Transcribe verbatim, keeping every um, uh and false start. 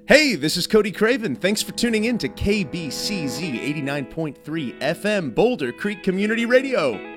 Hey, this is Cody Craven. Thanks for tuning in to K B C Z eighty-nine point three F M Boulder Creek Community Radio.